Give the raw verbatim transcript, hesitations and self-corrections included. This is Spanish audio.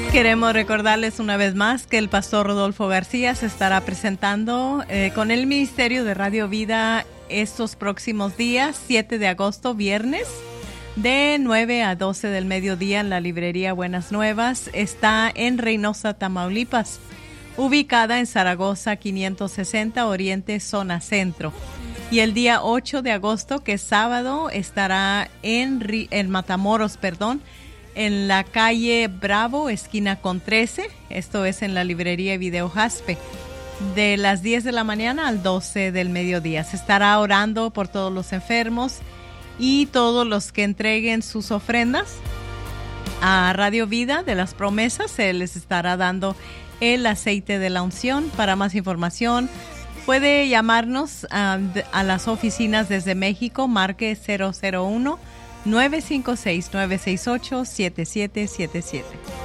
Queremos recordarles una vez más que el pastor Rodolfo García se estará presentando eh, con el Ministerio de Radio Vida estos próximos días, siete de agosto, viernes, de nueve a doce del mediodía en la librería Buenas Nuevas. Está en Reynosa, Tamaulipas, ubicada en Zaragoza quinientos sesenta Oriente, zona centro. Y el día ocho de agosto, que es sábado, estará en, en Matamoros, perdón, en la calle Bravo, esquina con trece. Esto es en la librería Video Jaspe, de las diez de la mañana al doce del mediodía. Se estará orando por todos los enfermos y todos los que entreguen sus ofrendas a Radio Vida de las Promesas. Se les estará dando el aceite de la unción. Para más información, puede llamarnos a, a las oficinas desde México. Marque cero cero uno, nueve cinco seis, nueve seis ocho, siete siete siete siete.